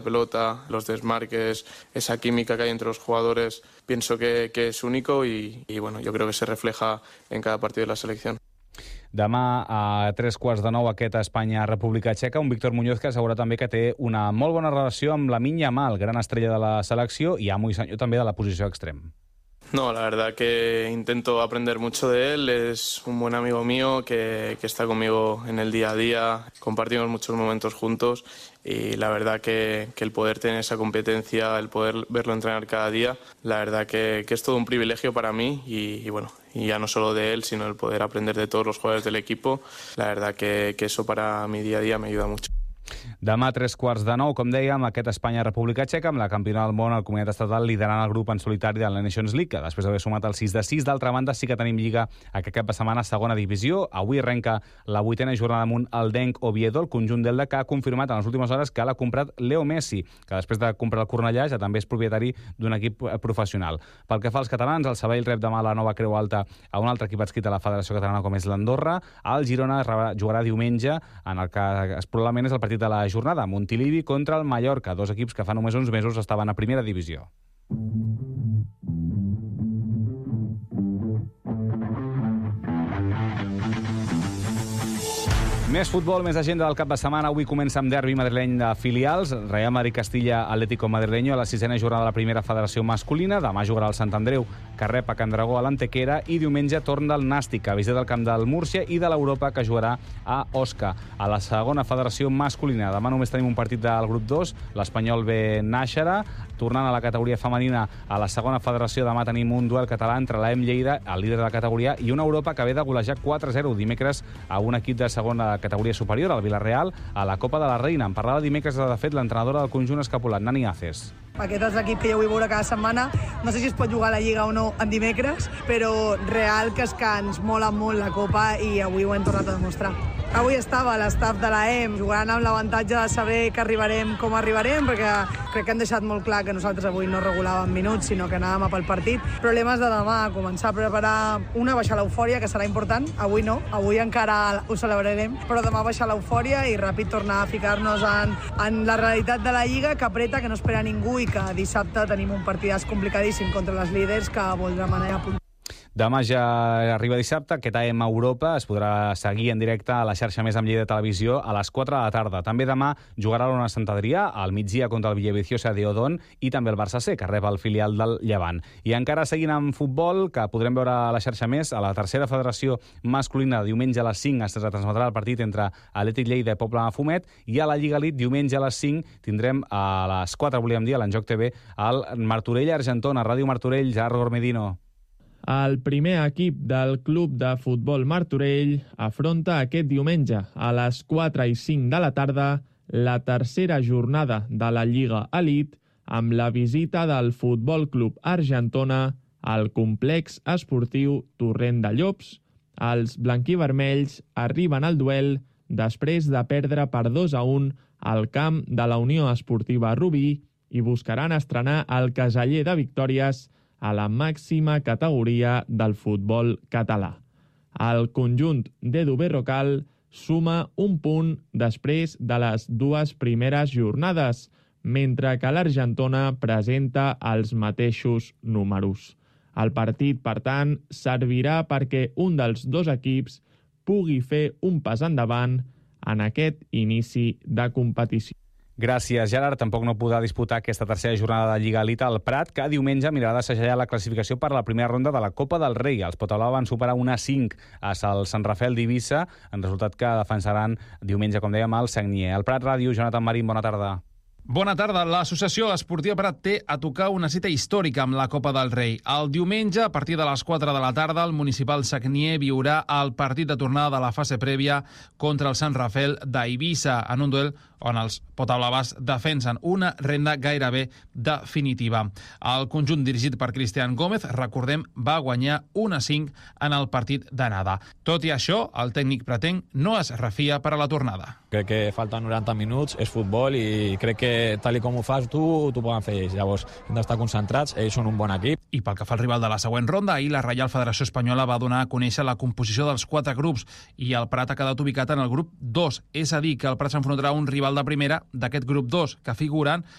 pelota, los desmarques, esa química que hay entre los jugadores, pienso que es único y bueno, yo creo que se refleja en cada partido de la selección. Demà a 3:15 aquest Espanya-República Txeca, un Víctor Muñoz que assegura també que té una molt bona relació amb Lamine Yamal, gran estrella de la selecció i amo i senyor també de la posició extrem. No, la verdad que intento aprender mucho de él, es un buen amigo mío que está conmigo en el día a día, compartimos muchos momentos juntos y la verdad que el poder tener esa competencia, el poder verlo entrenar cada día, la verdad que es todo un privilegio para mí y bueno, y ya no solo de él, sino el poder aprender de todos los jugadores del equipo, la verdad que eso para mi día a día me ayuda mucho. Demà a 8:45, com dèiem, aquest Espanya-República Txeca, amb la campiona del món, el comunitat estatal, liderant el grup en solitari de la Nations League, que després d'haver sumat el 6-6. D'altra banda, sí que tenim Lliga aquest cap de setmana, segona divisió. Avui arrenca la 8a jornada amunt el Denc Oviedo, el conjunt d'Elda, que ha confirmat en les últimes hores que l'ha comprat Leo Messi, que després de comprar el Cornellà ja també és propietari d'un equip professional. Pel que fa als catalans, el Sabadell rep demà la nova Creu Alta a un altre equip adscrit a la Federació Catalana com és l'Andorra. El Girona jugarà diumenge, en el que probablement és el partit de la jornada, Montilivi contra el Mallorca, dos equips que fa només uns mesos estaven a primera divisió. Més futbol, més agenda del cap de setmana. Avui comença amb derbi madrileny de filials. Real Madrid-Castilla, Atlético Madrileño a la 6a jornada de la primera federació masculina. Demà jugarà el Sant Andreu, que rep a Can Dragó a l'Antequera, i diumenge torn del Nàstic, a visita del camp del Múrcia, i de l'Europa, que jugarà a Osca, a la segona federació masculina. Demà només tenim un partit del grup 2, l'Espanyol B Nàixera. Tornant a la categoria femenina, a la segona federació, demà tenim un duel català entre l'EM Lleida, el líder de la categoria, i una Europa que ve de golejar 4-0 dimecres a un equip de segona categoria superior, al Villarreal, a la Copa de la Reina. En parlava dimecres, de fet, l'entrenadora del conjunt escapulat, Nani Aces. Aquest és l'equip que jo vull veure cada setmana. No sé si es pot jugar a la Lliga o no en dimecres, però real que és que ens mola molt la Copa i avui ho hem tornat a demostrar. Avui estava l'estaf de l'EM jugant amb l'avantatge de saber que arribarem com arribarem, perquè crec que hem deixat molt clar que nosaltres avui no regulàvem minuts, sinó que anàvem a pel partit. Problemes de demà, començar a preparar baixar l'eufòria, que serà important. Avui no, avui encara ho celebrarem, però demà baixar l'eufòria i ràpid tornar a ficar-nos en la realitat de la Lliga, que apreta, que no espera ningú i que dissabte tenim un partidàs complicadíssim contra les líders que voldrà manar a punt. Demà ja arriba dissabte, aquest AM Europa es podrà seguir en directe a la xarxa Més amb Lleida Televisió a les 4 de la tarda. També demà jugarà l'Ona Sant Adrià al migdia contra el Villaviciosa de Odón i també el Barça C, que rep el filial del Llevant. I encara seguint amb futbol, que podrem veure a la xarxa Més, a la tercera federació masculina, diumenge a les 5 es retransmetrà el partit entre Atlètic Lleida i Poble Mafumet, i a la Lliga Elite, diumenge a les 5, tindrem a les 4, volíem dir, a l'Enjoc TV, al Martorell-Argentona, Ràdio Martorell, Gerard Gormedino. El primer equip del Club de Futbol Martorell afronta aquest diumenge a les 4 i 5 de la tarda la tercera jornada de la Lliga Elite amb la visita del Futbol Club Argentona al complex esportiu Torrent de Llops. Els blanquivermells arriben al duel després de perdre per 2-1 al camp de la Unió Esportiva Rubí i buscaran estrenar el caseller de victòries a la màxima categoria del futbol català. El conjunt d'Edu Berrocal suma un punt després de les dues primeres jornades, mentre que l'Argentona presenta els mateixos números. El partit, per tant, servirà perquè un dels dos equips pugui fer un pas endavant en aquest inici de competició. Gràcies, Gerard. Tampoc no podrà disputar aquesta tercera jornada de Lliga Elite al Prat, que diumenge mirarà de segellar la classificació per la primera ronda de la Copa del Rei. Els Potablau van superar 1-5 al Sant Rafael d'Eivissa, en resultat que defensaran diumenge, com dèiem, el Sagnier. El Prat Ràdio, Jonathan Marín, bona tarda. Bona tarda. L'Associació Esportiva Prat té a tocar una cita històrica amb la Copa del Rei. El diumenge, a partir de les 4 de la tarda, el municipal Sagnier viurà el partit de tornada de la fase prèvia contra el Sant Rafael d'Eivissa, en un duel on els potablavars defensen una renda gairebé definitiva. El conjunt dirigit per Cristian Gómez, recordem, va guanyar 1-5 en el partit d'anada. Tot i això, el tècnic pratenc no es refia per a la tornada. Crec que falten 90 minuts, és futbol i crec que tal com ho fas tu poden fer ells. Llavors hem d'estar concentrats, ells són un bon equip. I pel que fa al rival de la següent ronda, ahir la Reial Federació Espanyola va donar a conèixer la composició dels 4 grups i el Prat ha quedat ubicat en el grup 2. És a dir, que el Prat s'enfrontarà a un rival de primera d'aquest grup 2, que figuren